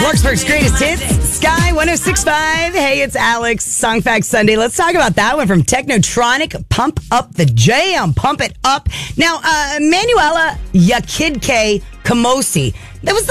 Clarksburg's greatest hits, Sky 106.5. Hey, it's Alex, Song Fact Sunday. Let's talk about that one from Technotronic, Pump Up the Jam, Pump It Up. Now, Manuela Yakidke Kamosi. That was